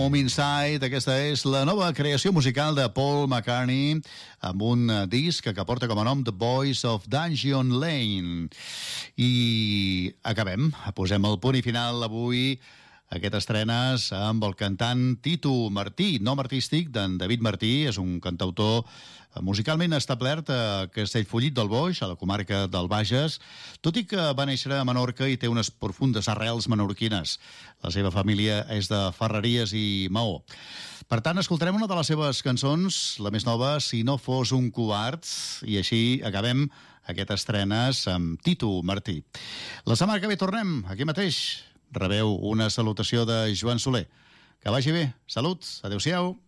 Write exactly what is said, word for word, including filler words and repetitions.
Home Inside. Aquesta és la nova creació musical de Paul McCartney amb un disc que porta com a nom The Boys of Dungeon Lane. I acabem, posem el punt i final avui aquestes estrenes amb el cantant Tito Martí, nom artístic d'en David Martí. És un cantautor musicalment establert a Castellfollit del Boix, a la comarca del Bages, tot i que va néixer a Menorca i té unes profundes arrels menorquines. La seva família és de Ferreries i Maó. Per tant, escoltarem una de les seves cançons, la més nova, Si no fos un covard, i així acabem aquestes estrenes amb Tito Martí. La setmana que ve tornem, aquí mateix. Rebeu una salutació de Joan Soler. Que vagi bé. Salut. Adéu-siau.